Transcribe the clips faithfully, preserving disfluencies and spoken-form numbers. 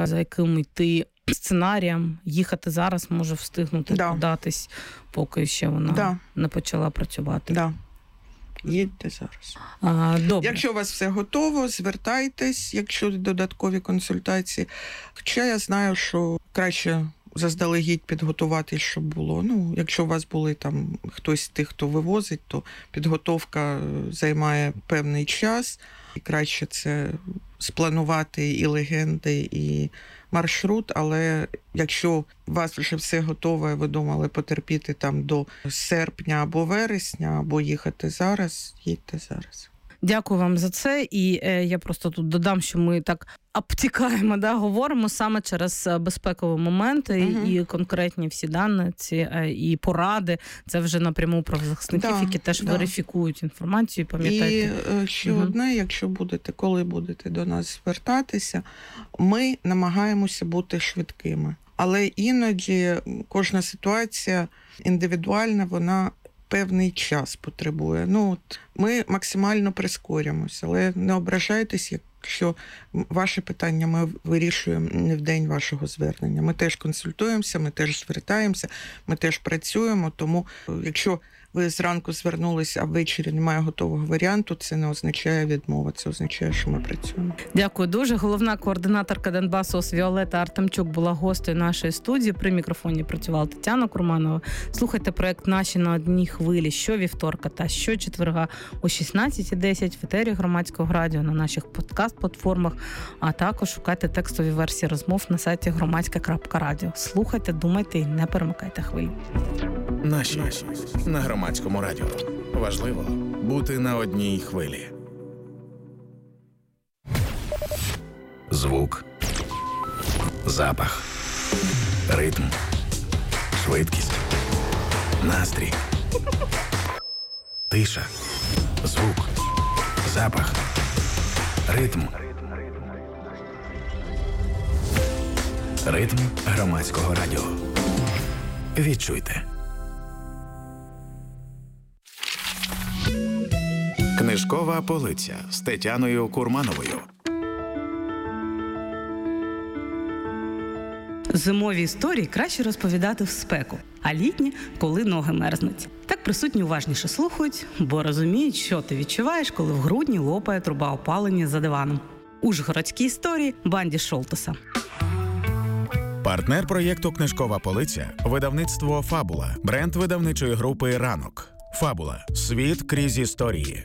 за яким йти сценарієм, їхати зараз, може встигнути да. податись, поки ще вона да. не почала працювати. Да. Їдьте зараз. А, добре. Якщо у вас все готово, звертайтесь, якщо додаткові консультації. Хоча я знаю, що краще заздалегідь підготувати, щоб було. Ну, якщо у вас були там хтось з тих, хто вивозить, то підготовка займає певний час. І краще це спланувати і легенди, і маршрут, але якщо у вас вже все готове, ви думали потерпіти там до серпня або вересня, або їхати зараз, їдьте зараз. Дякую вам за це. І е, я просто тут додам, що ми так обтікаємо, да, говоримо саме через безпекові моменти угу. і конкретні всі дані, ці, е, і поради. Це вже напряму правозахисників, да, які теж да. верифікують інформацію, пам'ятайте. І е, ще угу. одне, якщо будете, коли будете до нас звертатися, ми намагаємося бути швидкими. Але іноді кожна ситуація індивідуальна, вона певний час потребує. Ну, от ми максимально прискорюємося, але не ображайтесь, якщо ваше питання ми вирішуємо не в день вашого звернення. Ми теж консультуємося, ми теж звертаємося, ми теж працюємо, тому якщо ви зранку звернулися, а ввечері немає готового варіанту, це не означає відмова, це означає, що ми працюємо. Дякую дуже. Головна координаторка Донбасу Віолетта Артемчук була гостею нашої студії. При мікрофоні працювала Тетяна Курманова. Слухайте проект «Наші на одній хвилі» щовівторка та щочетверга о шістнадцята десять в етері Громадського радіо на наших подкаст-платформах, а також шукайте текстові версії розмов на сайті громадське крапка радіо. Слухайте, думайте і не перемикайте хвилі. Наші на Громадському радіо. Важливо бути на одній хвилі. Звук, запах, ритм, швидкість, настрій, тиша, звук, запах, ритм. Ритм Громадського радіо. Відчуйте. Книжкова полиця з Тетяною Курмановою. Зимові історії краще розповідати в спеку, а літні – коли ноги мерзнуть. Так присутні уважніше слухають, бо розуміють, що ти відчуваєш, коли в грудні лопає труба опалення за диваном. Ужгородські історії Банді Шолтеса. Партнер проєкту «Книжкова полиця» – видавництво «Фабула», бренд видавничої групи «Ранок». «Фабула» – світ крізь історії.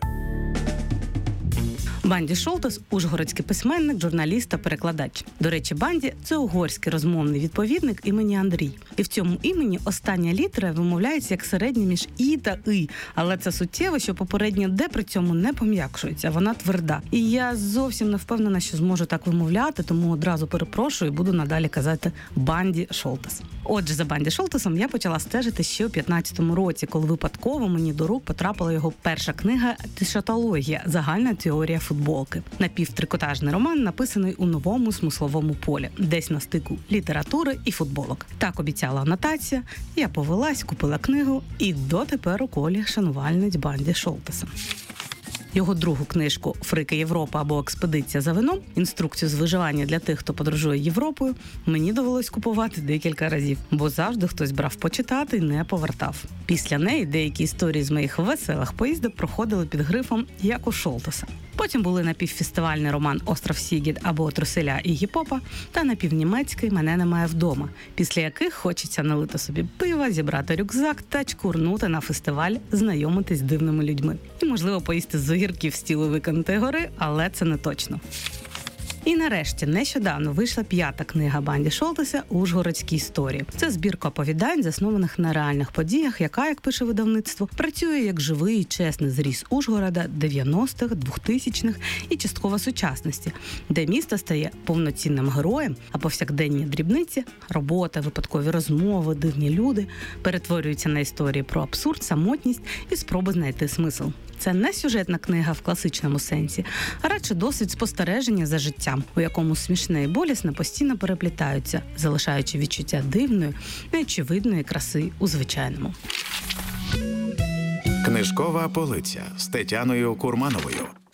Банді Шолтес – ужгородський письменник, журналіст та перекладач. До речі, Банді – це угорський розмовний відповідник імені Андрій. І в цьому імені остання літера вимовляється як середня між «і» та «и». Але це суттєво, що попередня «д» при цьому не пом'якшується, вона тверда. І я зовсім не впевнена, що зможу так вимовляти, тому одразу перепрошую і буду надалі казати Банді Шолтес. Отже, за Банді Шолтесом я почала стежити ще у п'ятнадцятому році, коли випадково мені до рук потрапила його перша книга «Тишатологія. Загальна теорія футболки». Напівтрикотажний роман, написаний у новому смисловому полі, десь на стику літератури і футболок. Так обіцяла анотація, я повелась, купила книгу і дотепер у колі шанувальниць Банді Шолтеса. Його другу книжку «Фрики Європа» або «Експедиція за вином» – інструкцію з виживання для тих, хто подорожує Європою, мені довелось купувати декілька разів, бо завжди хтось брав почитати і не повертав. Після неї деякі історії з моїх веселих поїздок проходили під грифом «Як у Шолтеса». Потім були напівфестивальний роман «Остров Сігід» або «Труселя і Гіпопа» та напівнімецький «Мене немає вдома», після яких хочеться налити собі пива, зібрати рюкзак та чкурнути на фестиваль, знайомитись з дивними людьми. І, можливо, поїсти з огірків з цілої викинутої гори, але це не точно. І нарешті, нещодавно вийшла п'ята книга Банді Шолтеса «Ужгородські історії». Це збірка оповідань, заснованих на реальних подіях, яка, як пише видавництво, працює як живий і чесний зріз Ужгорода дев'яностих, двохтисячних і частково сучасності, де місто стає повноцінним героєм, а повсякденні дрібниці – робота, випадкові розмови, дивні люди – перетворюються на історії про абсурд, самотність і спроби знайти смисл. Це не сюжетна книга в класичному сенсі, а радше досвід спостереження за життям, у якому смішне і болісне постійно переплітаються, залишаючи відчуття дивної, неочевидної краси у звичайному. Книжкова полиця з Тетяною Курмановою.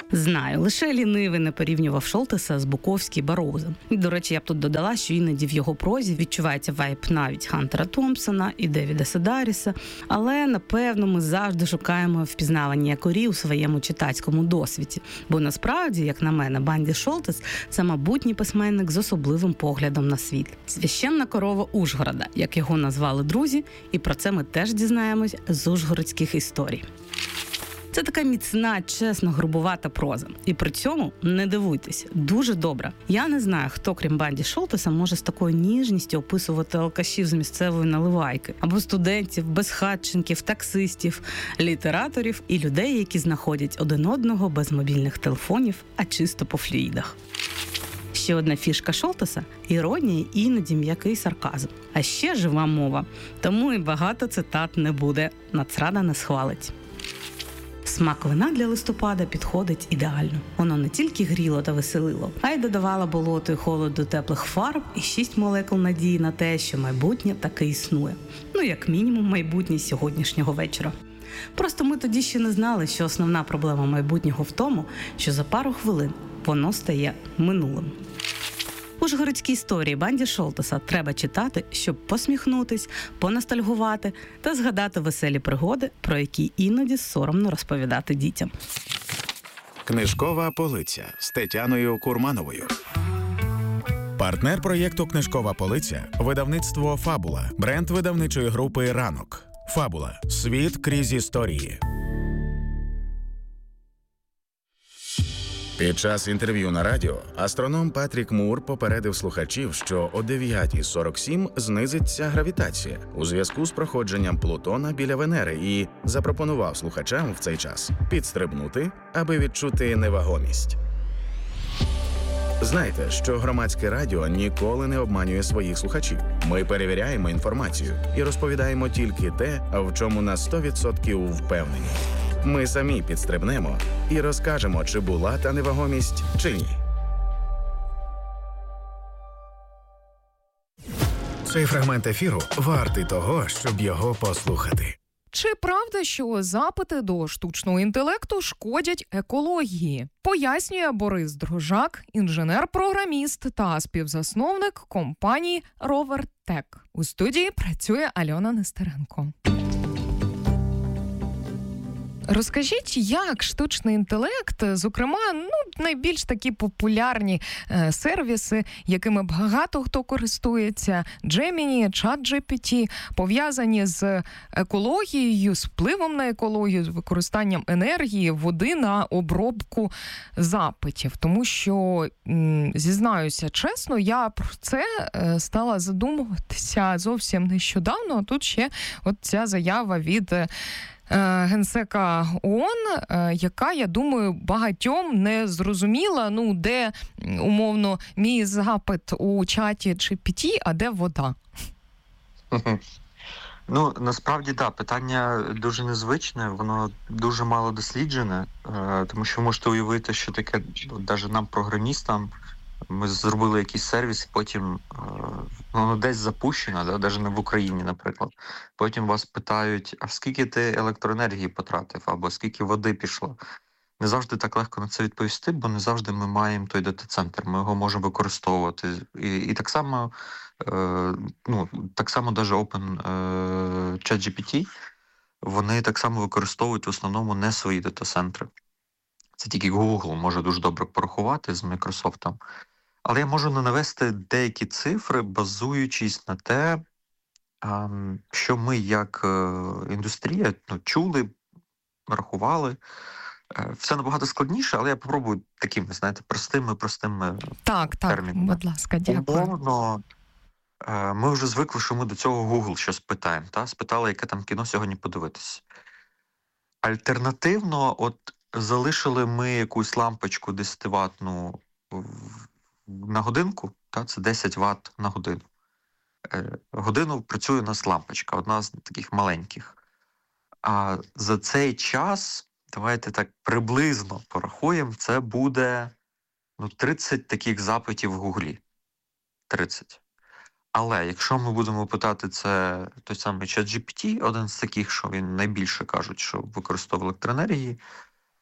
Знаю, лише лінивий не порівнював Шолтеса з Буковським, Бароузом. І, до речі, я б тут додала, що іноді в його прозі відчувається вайб навіть Хантера Томпсона і Девіда Седаріса, але, напевно, ми завжди шукаємо впізнавання якорі у своєму читацькому досвіді. Бо насправді, як на мене, Банді Шолтес – це майбутній письменник з особливим поглядом на світ. Священна корова Ужгорода, як його назвали друзі, і про це ми теж дізнаємось з ужгородських історій. Це така міцна, чесно, грубувата проза. І при цьому, не дивуйтесь, дуже добра. Я не знаю, хто, крім Банді Шолтеса, може з такою ніжністю описувати алкашів з місцевої наливайки. Або студентів, безхатченків, таксистів, літераторів і людей, які знаходять один одного без мобільних телефонів, а чисто по флюїдах. Ще одна фішка Шолтеса – іронія і іноді м'який сарказм. А ще жива мова. Тому і багато цитат не буде. Нацрада не схвалить. Смак вина для листопада підходить ідеально. Воно не тільки гріло та веселило, а й додавало болоту і холоду теплих фарб і шість молекул надії на те, що майбутнє таки існує. Ну, як мінімум, майбутнє сьогоднішнього вечора. Просто ми тоді ще не знали, що основна проблема майбутнього в тому, що за пару хвилин воно стає минулим. Ужгородські історії Банді Шолтеса треба читати, щоб посміхнутись, поностальгувати та згадати веселі пригоди, про які іноді соромно розповідати дітям. Книжкова полиця з Тетяною Курмановою. Партнер проєкту «Книжкова полиця» – видавництво «Фабула», бренд видавничої групи «Ранок». «Фабула» – світ крізь історії. Під час інтерв'ю на радіо астроном Патрік Мур попередив слухачів, що о дев'ята сорок сім знизиться гравітація у зв'язку з проходженням Плутона біля Венери і запропонував слухачам в цей час підстрибнути, аби відчути невагомість. Знайте, що громадське радіо ніколи не обманює своїх слухачів. Ми перевіряємо інформацію і розповідаємо тільки те, в чому на сто відсотків впевнені. Ми самі підстрибнемо і розкажемо, чи була та невагомість, чи ні. Цей фрагмент ефіру вартий того, щоб його послухати. Чи правда, що запити до штучного інтелекту шкодять екології? Пояснює Борис Дрожак, інженер-програміст та співзасновник компанії RoverTech. У студії працює Альона Нестеренко. Розкажіть, як штучний інтелект, зокрема, ну, найбільш такі популярні е, сервіси, якими багато хто користується, Gemini, ChatGPT, пов'язані з екологією, з впливом на екологію, з використанням енергії, води на обробку запитів. Тому що, м, зізнаюся чесно, я про це е, стала задумуватися зовсім нещодавно. А тут ще от ця заява від генсека ООН, яка, я думаю, багатьом не зрозуміла, ну, де, умовно, мій запит у чаті джі пі ті, а де вода. Ну, насправді, так, питання дуже незвичне, воно дуже мало досліджене, тому що ви можете уявити, що таке, навіть нам, програмістам, ми зробили якийсь сервіс, і потім воно десь запущено, да, навіть не в Україні, наприклад. Потім вас питають, а скільки ти електроенергії потратив, або скільки води пішло. Не завжди так легко на це відповісти, бо не завжди ми маємо той дата-центр, ми його можемо використовувати. І, і так само, е, ну, так само навіть Open е, ChatGPT, вони так само використовують в основному не свої дата-центри. Це тільки Google може дуже добре порахувати з Microsoft. Але я можу навести деякі цифри, базуючись на те, що ми як індустрія ну, чули, рахували. Все набагато складніше, але я попробую такими, знаєте, простими-простими так, термінами. Так, будь ласка, дякую. Умовно, ми вже звикли, що ми до цього Google щось питаємо. Та? Спитали, яке там кіно сьогодні подивитися. Альтернативно, от залишили ми якусь лампочку десятиватну на годинку, та, це десять ватт на годину. Е, годину працює у нас лампочка, одна з таких маленьких. А за цей час, давайте так приблизно порахуємо, це буде ну, тридцять таких запитів в Гуглі. тридцять. Але якщо ми будемо питати, це той самий ChatGPT, один з таких, що він найбільше кажуть, що використовує електроенергії,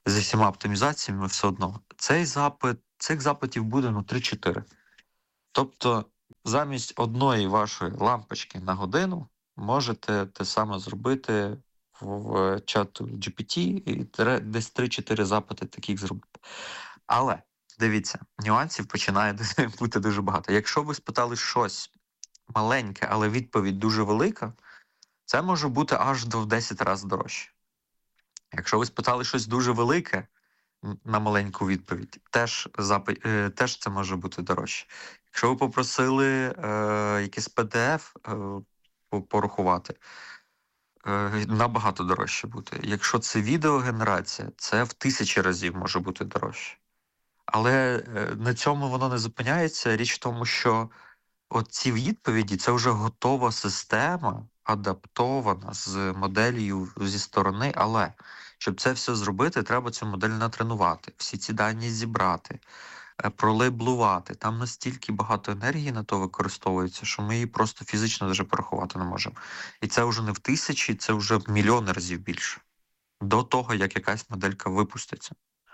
зі всіма оптимізаціями все одно. Цей запит, цих запитів буде ну, три-чотири. Тобто замість одної вашої лампочки на годину можете те саме зробити в чату джі пі ті і десь три-чотири запити таких зробити. Але, дивіться, нюансів починає бути дуже багато. Якщо ви спитали щось маленьке, але відповідь дуже велика, це може бути аж до десять разів дорожче. Якщо ви спитали щось дуже велике на маленьку відповідь, теж, запит, е, теж це може бути дорожче. Якщо ви попросили е, якийсь пі ді еф е, порахувати, е, набагато дорожче буде. Якщо це відеогенерація, це в тисячі разів може бути дорожче. Але е, на цьому воно не зупиняється. Річ в тому, що оці відповіді – це вже готова система, адаптована з моделлю зі сторони, але щоб це все зробити, треба цю модель натренувати, всі ці дані зібрати, пролейблувати. Там настільки багато енергії на то використовується, що ми її просто фізично навіть порахувати не можемо. І це вже не в тисячі, це вже в мільйони разів більше. До того, як якась моделька випуститься.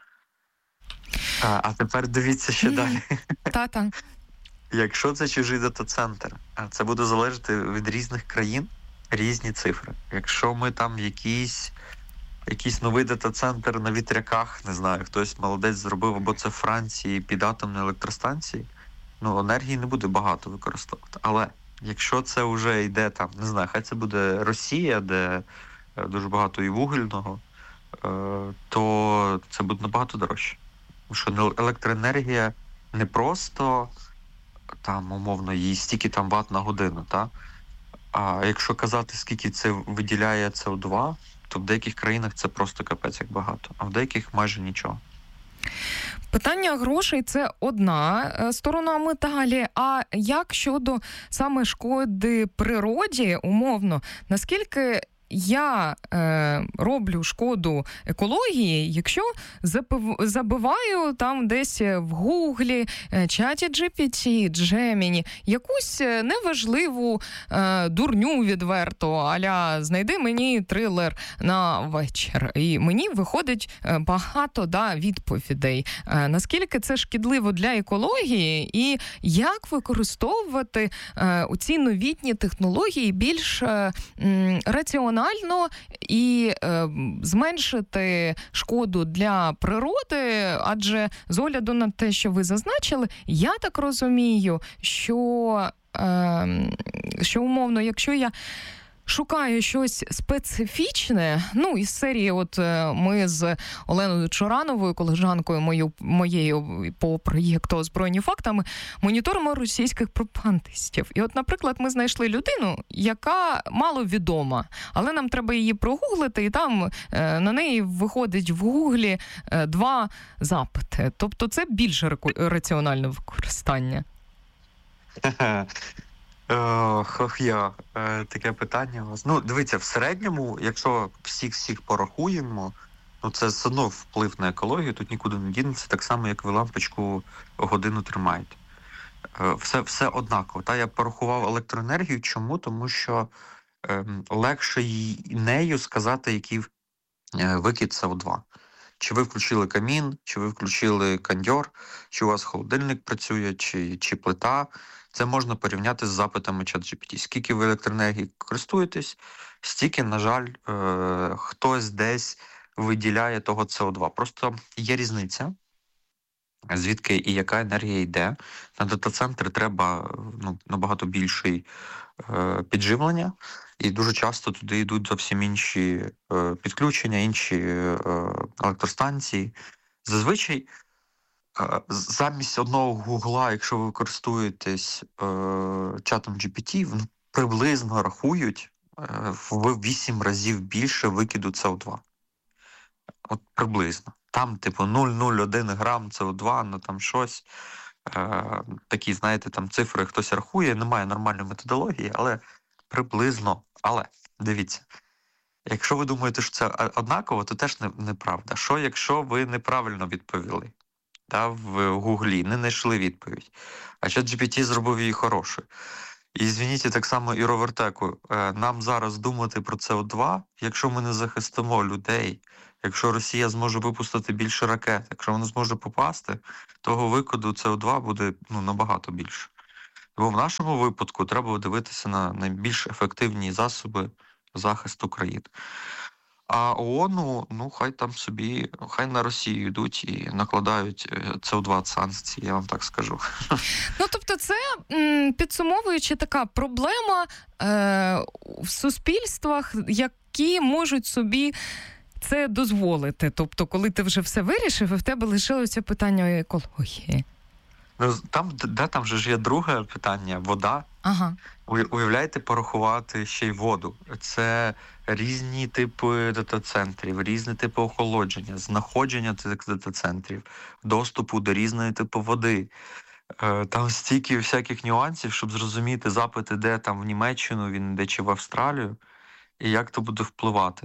А, а тепер дивіться ще далі. Та-та. Якщо це чужий дата-центр, це буде залежати від різних країн, різні цифри. Якщо ми там якийсь, якийсь новий дата-центр на вітряках, не знаю, хтось молодець зробив, або це в Франції під атомної електростанції, ну, енергії не буде багато використовувати. Але якщо це вже йде там, не знаю, хай це буде Росія, де дуже багато і вугільного, то це буде набагато дорожче. Тому що електроенергія не просто там, умовно, їй стільки там ват на годину, та? А якщо казати, скільки це виділяє С О два, то в деяких країнах це просто капець як багато, а в деяких майже нічого. Питання грошей – це одна сторона медалі, а як щодо саме шкоди природі, умовно, наскільки я е, роблю шкоду екології, якщо запив, забиваю там десь в Гуглі, чаті джі пі ті, Gemini, якусь неважливу е, дурню відверто, а-ля знайди мені трилер на вечір. І мені виходить багато да, відповідей. Е, наскільки це шкідливо для екології і як використовувати е, ці новітні технології більш е, раціонально і е, зменшити шкоду для природи, адже з огляду на те, що ви зазначили, я так розумію, що, е, що умовно, якщо я шукаю щось специфічне, ну, із серії, от ми з Оленою Чорановою, колежанкою мою, моєю по проєкту «Озброєні фактами», моніторимо російських пропагандистів. І от, наприклад, ми знайшли людину, яка маловідома, але нам треба її прогуглити, і там е, на неї виходить в гуглі е, два запити. Тобто це більш раціональне використання. Ох, я, таке питання у вас. Ну, дивіться, в середньому, якщо всіх-всіх порахуємо, ну це все одно вплив на екологію, тут нікуди не дінеться, так само, як ви лампочку годину тримаєте. Все, все однаково. Та я порахував електроенергію. Чому? Тому що е, легше нею сказати, який викид С О два. Чи ви включили камін, чи ви включили кондьор, чи у вас холодильник працює, чи, чи плита. Це можна порівняти з запитами чат джі пі ті. Скільки ви електроенергії користуєтесь, стільки, на жаль, е- хтось десь виділяє того С О два. Просто є різниця, звідки і яка енергія йде. На дата-центри треба ну, набагато більше е- підживлення, і дуже часто туди йдуть зовсім інші е- підключення, інші е- електростанції. Зазвичай замість одного гугла, якщо ви користуєтесь е, чатом джі пі ті, вони приблизно рахують е, в вісім разів більше викиду С О два. От приблизно. Там, типу, нуль цілих нуль один грам С О два, ну там щось. Е, такі, знаєте, там цифри хтось рахує, немає нормальної методології, але приблизно. Але, дивіться, якщо ви думаєте, що це однаково, то теж не, неправда. Що, якщо ви неправильно відповіли? Та, в Гуглі, не знайшли відповідь. А чат джі пі ті зробив її хорошою. І, звініть, так само і Ровертеку. Нам зараз думати про С О два, якщо ми не захистимо людей Якщо Росія зможе випустити більше ракет, якщо вона зможе попасти, того викиду С О два буде ну, набагато більше. Бо в нашому випадку треба дивитися на найбільш ефективні засоби захисту країн. А ООНу, ну, хай там собі, хай на Росію йдуть і накладають С О два санкції, я вам так скажу. Ну, тобто це, підсумовуючи, така проблема е, в суспільствах, які можуть собі це дозволити. Тобто, коли ти вже все вирішив, і в тебе лишилося питання екології. Ну, там, де там же ж є друге питання – вода. Ага. Уявляєте, порахувати ще й воду. Це різні типи дата-центрів, різні типи охолодження, знаходження цих дата-центрів, доступу до різної типу води. Там стільки всяких нюансів, щоб зрозуміти запити, де там в Німеччину, він йде чи в Австралію, і як то буде впливати.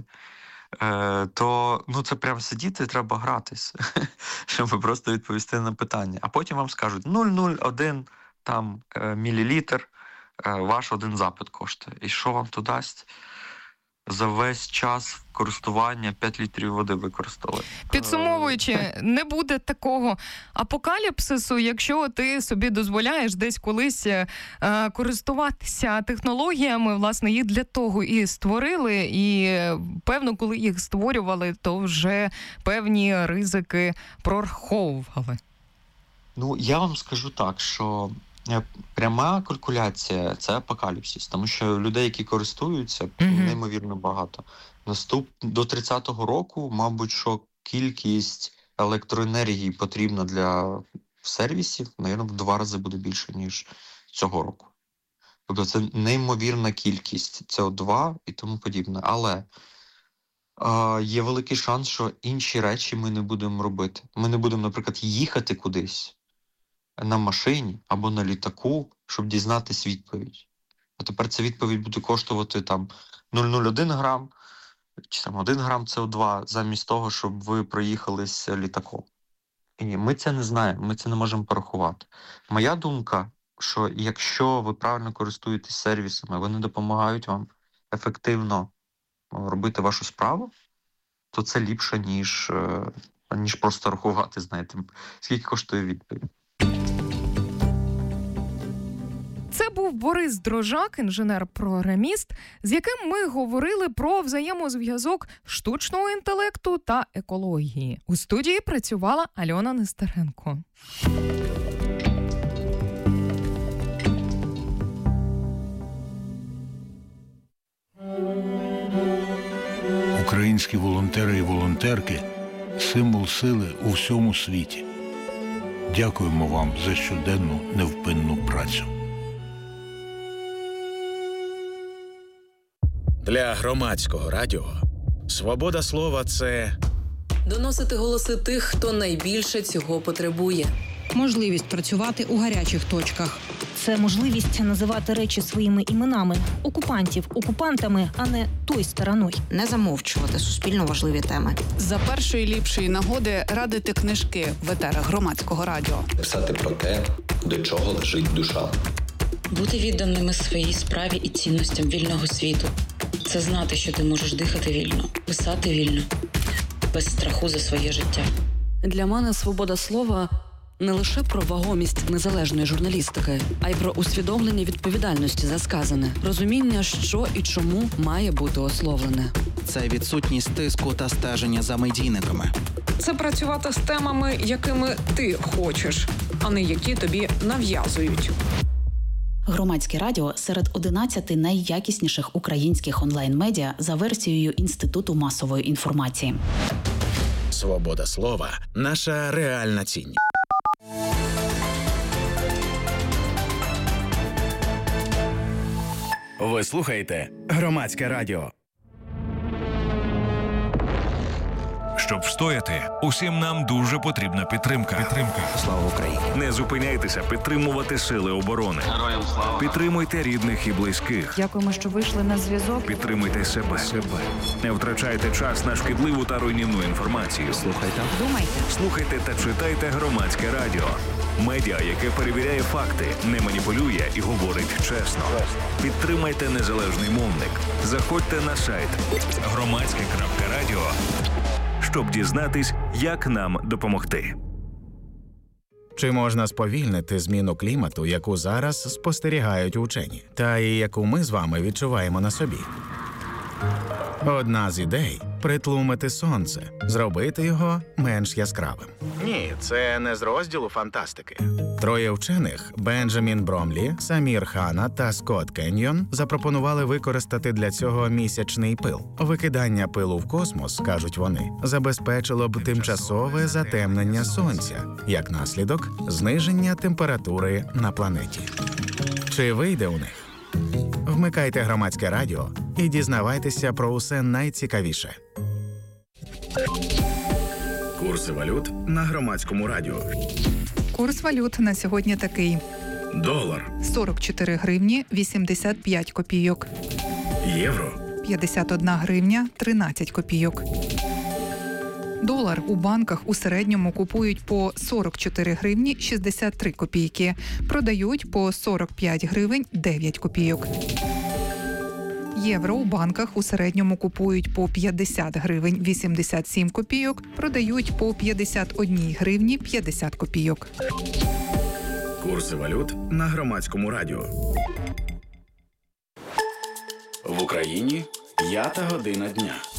То ну, це прямо сидіти і треба гратись, щоб просто відповісти на питання. А потім вам скажуть нуль цілих нуль один там мілілітр, ваш один запит коштує. І що вам то дасть? За весь час користування п'ять літрів води використали. Підсумовуючи, не буде такого апокаліпсису, якщо ти собі дозволяєш десь колись е, користуватися технологіями, власне, їх для того і створили, і, певно, коли їх створювали, то вже певні ризики прораховували. Ну, я вам скажу так, що пряма калькуляція – це апокаліпсис, тому що людей, які користуються, mm-hmm. неймовірно багато. Наступ до тридцятого року, мабуть, що кількість електроенергії потрібна для сервісів, мабуть, в два рази буде більше, ніж цього року. Тобто це неймовірна кількість С О два і тому подібне. Але е, є великий шанс, що інші речі ми не будемо робити. Ми не будемо, наприклад, їхати кудись на машині або на літаку, щоб дізнатись відповідь. А тепер ця відповідь буде коштувати там нуль цілих нуль один грам чи там один грам С О два замість того, щоб ви проїхались літаком. І ні, ми це не знаємо, ми це не можемо порахувати. Моя думка, що якщо ви правильно користуєтесь сервісами, вони допомагають вам ефективно робити вашу справу, то це ліпше, ніж, ніж просто рахувати, знаєте, скільки коштує відповідь. Це був Борис Дрожак, інженер-програміст, з яким ми говорили про взаємозв'язок штучного інтелекту та екології. У студії працювала Альона Нестеренко. Українські волонтери і волонтерки – символ сили у всьому світі. Дякуємо вам за щоденну невпинну працю. Для громадського радіо свобода слова – це доносити голоси тих, хто найбільше цього потребує. Можливість працювати у гарячих точках. Це можливість називати речі своїми іменами. Окупантів окупантами, а не той стороною. Не замовчувати суспільно важливі теми. За першої ліпшої нагоди радити книжки в етерах громадського радіо. Писати про те, до чого лежить душа. Бути відданими своїй справі і цінностям вільного світу. Це знати, що ти можеш дихати вільно, писати вільно, без страху за своє життя. Для мене свобода слова – не лише про вагомість незалежної журналістики, а й про усвідомлення відповідальності за сказане, розуміння, що і чому має бути ословлене. Це відсутність тиску та стеження за медійниками. Це працювати з темами, якими ти хочеш, а не які тобі нав'язують. Громадське радіо серед одинадцяти найякісніших українських онлайн-медіа за версією Інституту масової інформації. Свобода слова – наша реальна цінність. Ви слухаєте Громадське радіо. Щоб встояти, усім нам дуже потрібна підтримка. Підтримка. Слава Україні! Не зупиняйтеся підтримувати сили оборони. Героям слава! Підтримуйте рідних і близьких. Дякуємо, що вийшли на зв'язок. Підтримуйте себе. себе. Не втрачайте час на шкідливу та руйнівну інформацію. Слухайте. Думайте. Слухайте та читайте Громадське радіо. Медіа, яке перевіряє факти, не маніпулює і говорить чесно. Підтримайте незалежний мовник. Заходьте на сайт громадське крапка радіо, щоб дізнатись, як нам допомогти. Чи можна сповільнити зміну клімату, яку зараз спостерігають учені, та і яку ми з вами відчуваємо на собі? Одна з ідей – притлумити сонце, зробити його менш яскравим. Ні, це не з розділу фантастики. Троє вчених – Бенджамін Бромлі, Самір Хана та Скотт Кеньйон – запропонували використати для цього місячний пил. Викидання пилу в космос, кажуть вони, забезпечило б тимчасове затемнення сонця, як наслідок – зниження температури на планеті. Чи вийде у них? Вмикайте Громадське радіо і дізнавайтеся про усе найцікавіше. Курси валют на Громадському радіо. Курс валют на сьогодні такий. Долар сорок чотири гривні вісімдесят п'ять копійок. Євро п'ятдесят одна гривня тринадцять копійок. Долар у банках у середньому купують по сорок чотири гривні шістдесят три копійки, продають по сорок п'ять гривень дев'ять копійок. Євро у банках у середньому купують по п'ятдесят гривень вісімдесят сім копійок, продають по п'ятдесят одна гривні п'ятдесят копійок. Курси валют на Громадському радіо. В Україні п'ята година дня.